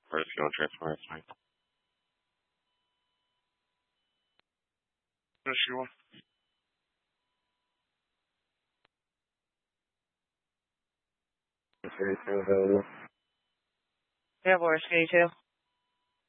Or if you want to transfer, it's fine. Yes, you want. Yeah, Boris, can you too?